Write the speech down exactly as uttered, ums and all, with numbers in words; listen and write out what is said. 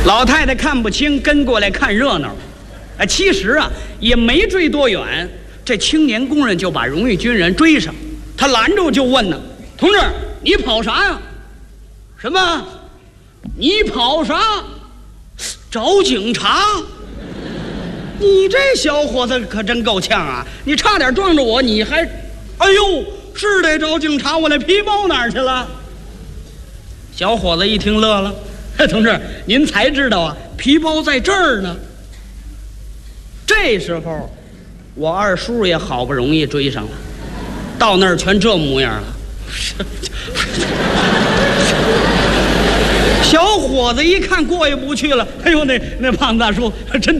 老太太看不清，跟过来看热闹。哎，其实啊，也没追多远，这青年工人就把荣誉军人追上。他拦住就问呢：“同志，你跑啥呀？什么？你跑啥？找警察？你这小伙子可真够呛啊！你差点撞着我，你还……哎呦，是得找警察，我那皮包哪儿去了？”小伙子一听乐了：“同志，您才知道啊，皮包在这儿呢。”这时候，我二叔也好不容易追上了，到那儿全这模样了。小伙子一看过意不去了，哎呦，那那胖子大叔真